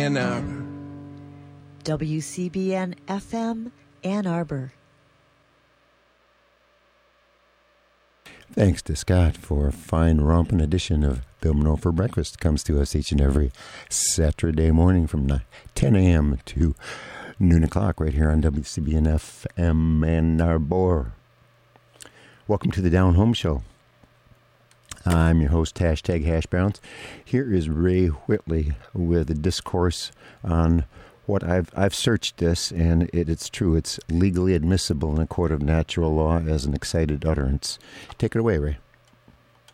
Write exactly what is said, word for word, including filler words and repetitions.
Ann Arbor. W C B N F M, Ann Arbor. Thanks to Scott for a fine romping edition of Bill Monroe for Breakfast. Comes to us each and every Saturday morning from ten a.m. to noon o'clock right here on W C B N F M Ann Arbor. Welcome to the Down Home Show. I'm your host, hashtag Hash Browns. Here is Ray Whitley with a discourse on what I've I've searched this, and it, it's true. It's legally admissible in a court of natural law as an excited utterance. Take it away, Ray.